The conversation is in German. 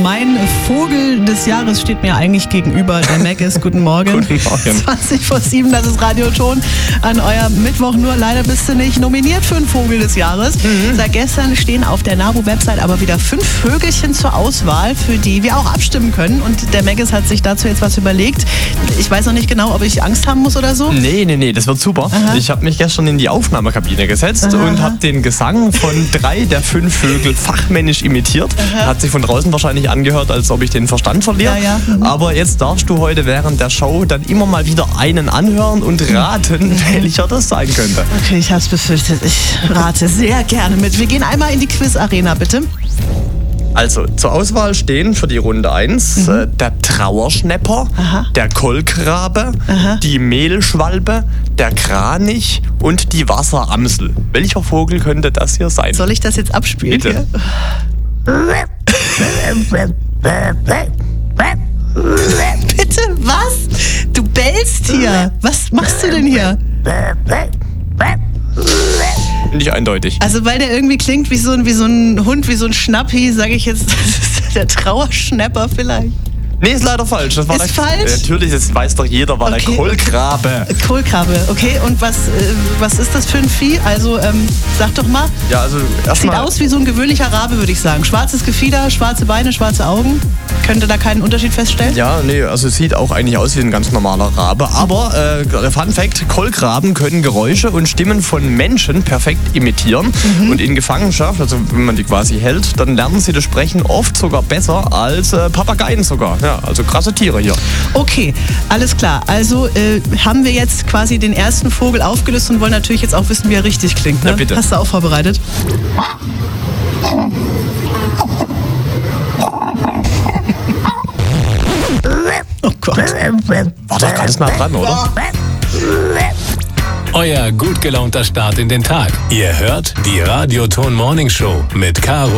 Mein Vogel des Jahres steht mir eigentlich gegenüber, der Maggis. Guten Morgen. Guten Morgen. 20:07, das ist Radioton an eurem Mittwoch. Nur leider bist du nicht nominiert für einen Vogel des Jahres. Seit gestern stehen auf der NABU-Website aber wieder 5 Vögelchen zur Auswahl, für die wir auch abstimmen können. Und der Maggis hat sich dazu jetzt was überlegt. Ich weiß noch nicht genau, ob ich Angst haben muss oder so. Nee, das wird super. Aha. Ich habe mich gestern in die Aufnahmekabine gesetzt und habe den Gesang von 3 der 5 Vögel fachmännisch imitiert. Hat sich von draußen wahrscheinlich angehört, als ob ich den Verstand verliere. Ja. Aber jetzt darfst du heute während der Show dann immer mal wieder einen anhören und raten, welcher das sein könnte. Okay, ich hab's befürchtet. Ich rate sehr gerne mit. Wir gehen einmal in die Quiz-Arena, bitte. Also, zur Auswahl stehen für die Runde 1 der Trauerschnäpper, Aha. der Kolkrabe, die Mehlschwalbe, der Kranich und die Wasseramsel. Welcher Vogel könnte das hier sein? Soll ich das jetzt abspielen? Bitte. Hier? Bitte, was? Du bellst hier. Was machst du denn hier? Nicht eindeutig. Also weil der irgendwie klingt wie so ein Hund, wie so ein Schnappi, sage ich jetzt, das ist der Trauerschnäpper vielleicht. Nee, ist leider falsch. Das war Ist falsch? Natürlich, das weiß doch jeder, war Okay. der Kohlkrabe. Kohlkrabbe, okay. Und was ist das für ein Vieh? Also sag doch mal. Ja, also Sieht erstmal. aus wie so ein gewöhnlicher Rabe, würde ich sagen. Schwarzes Gefieder, schwarze Beine, schwarze Augen. Könnte da keinen Unterschied feststellen? Ja, nee, also es sieht auch eigentlich aus wie ein ganz normaler Rabe. Aber der Fun Fact, Kolkraben können Geräusche und Stimmen von Menschen perfekt imitieren. Und in Gefangenschaft, also wenn man die quasi hält, dann lernen sie das Sprechen oft sogar besser als Papageien sogar. Ja, also krasse Tiere hier. Okay, alles klar. Also haben wir jetzt quasi den ersten Vogel aufgelöst und wollen natürlich jetzt auch wissen, wie er richtig klingt. Ne? Ja, bitte. Hast du auch vorbereitet? Oh Gott. War doch ganz nah dran, oder? Euer gut gelaunter Start in den Tag. Ihr hört die Radioton Morning Show mit Caro